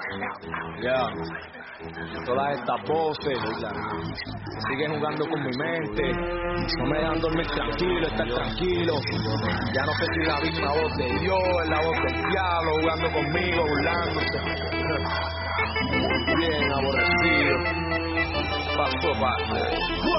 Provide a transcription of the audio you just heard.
Ya, todas estas voces siguen jugando con mi mente, no me dejan dormir tranquilo, estar tranquilo. Ya no sé si la misma voz de Dios es la voz del diablo jugando conmigo, burlándose. Bien aborrecido, paso a paso.